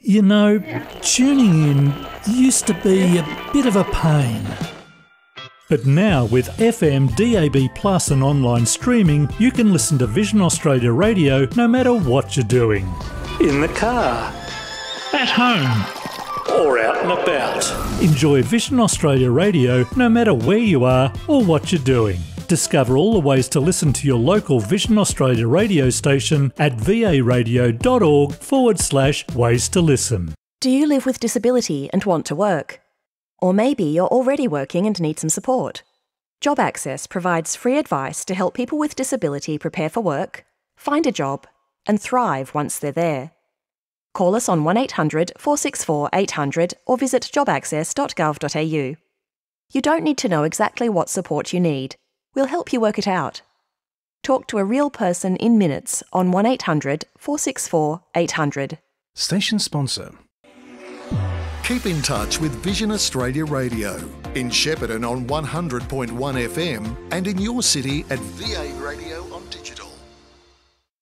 You know, tuning in used to be a bit of a pain. But now with FM, DAB Plus and online streaming, you can listen to Vision Australia Radio no matter what you're doing. In the car, at home, or out and about. Enjoy Vision Australia Radio no matter where you are or what you're doing. Discover all the ways to listen to your local Vision Australia radio station at varadio.org/ways to listen. Do you live with disability and want to work? Or maybe you're already working and need some support. Job Access provides free advice to help people with disability prepare for work, find a job, and thrive once they're there. Call us on 1800 464 800 or visit jobaccess.gov.au. You don't need to know exactly what support you need. We'll help you work it out. Talk to a real person in minutes on 1800 464 800. Station sponsor. Keep in touch with Vision Australia Radio in Shepparton on 100.1 FM and in your city at VA Radio